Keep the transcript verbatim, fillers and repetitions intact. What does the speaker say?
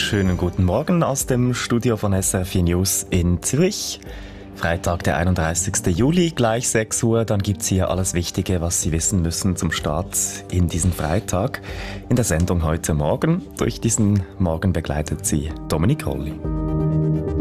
wunderschönen guten Morgen aus dem Studio von S R F vier News in Zürich. Freitag, der einunddreißigsten Juli, gleich sechs Uhr. Dann gibt's hier alles Wichtige, was Sie wissen müssen zum Start in diesen Freitag. In der Sendung heute Morgen. Durch diesen Morgen begleitet Sie Dominik Rolli.